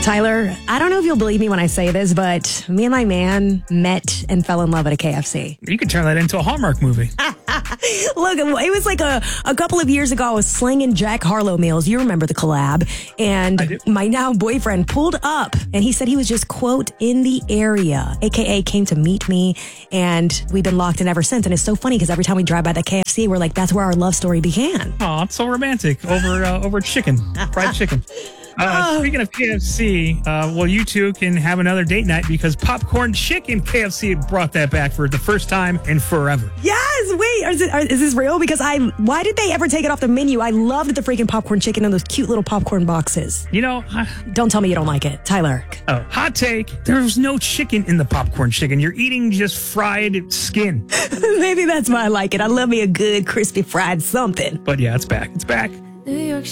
Tyler, I don't know if you'll believe me when I say this, but me and my man met and fell in love at a KFC. You could turn that into a Hallmark movie. Look, it was like a couple of years ago. I was slinging Jack Harlow meals. You remember the collab. And my now boyfriend pulled up and he said he was just, quote, in the area, AKA came to meet me. And we've been locked in ever since. And it's so funny because every time we drive by the KFC, we're like, that's where our love story began. Oh, it's so romantic over chicken, fried chicken. Speaking of KFC, well, you two can have another date night because Popcorn Chicken KFC brought that back for the first time in forever. Yes, wait, is this real? Because why did they ever take it off the menu? I loved the freaking popcorn chicken in those cute little popcorn boxes. You know, don't tell me you don't like it, Tyler. Oh, hot take. There's no chicken in the popcorn chicken. You're eating just fried skin. Maybe that's why I like it. I love me a good crispy fried something. But yeah, it's back. It's back. New York